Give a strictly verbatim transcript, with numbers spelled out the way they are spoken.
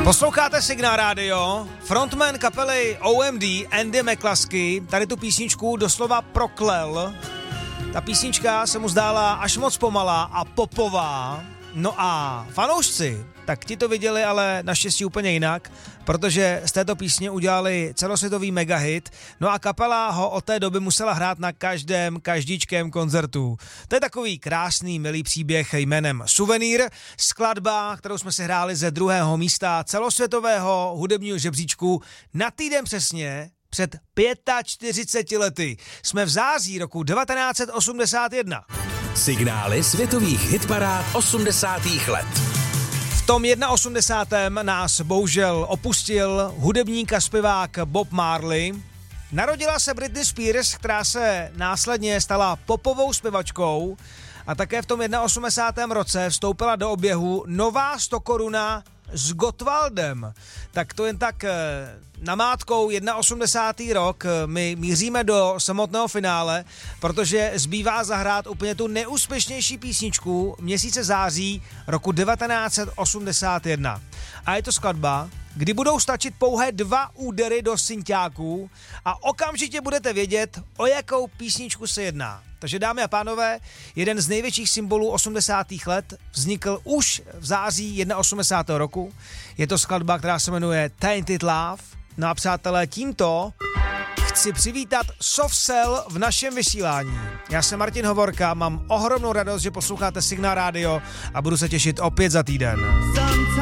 Posloucháte Signál Radio, frontman kapely O M D Andy McCluskey tady tu písničku doslova proklel. Ta písnička se mu zdála až moc pomalá a popová. No a fanoušci, tak ti to viděli, ale naštěstí úplně jinak, protože z této písně udělali celosvětový megahit, no a kapela ho od té doby musela hrát na každém, každíčkém koncertu. To je takový krásný, milý příběh jménem Suvenýr, skladba, kterou jsme si hráli ze druhého místa celosvětového hudebního žebříčku na týden přesně. Před čtyřiceti pěti lety jsme v září roku devatenáct set osmdesát jedna. Signály světových hitparád osmdesátých let. V tom osmdesátém prvním nás bohužel opustil hudebník a zpěvák Bob Marley. Narodila se Britney Spears, která se následně stala popovou zpěvačkou a také v tom osmdesátém prvním roce vstoupila do oběhu nová stokoruna s Gottwaldem. Tak to jen tak namátkou osmdesátý první rok, my míříme do samotného finále, protože zbývá zahrát úplně tu neúspěšnější písničku měsíce září roku devatenáct set osmdesát jedna. A je to skladba, kdy budou stačit pouhé dva údery do synťáků a okamžitě budete vědět, o jakou písničku se jedná. Takže dámy a pánové, jeden z největších symbolů osmdesátých let vznikl už v září osmdesátého prvního roku. Je to skladba, která se jmenuje Tainted Love. No a přátelé, tímto chci přivítat Soft Cell v našem vysílání. Já jsem Martin Hovorka, mám ohromnou radost, že posloucháte Signál Radio a budu se těšit opět za týden.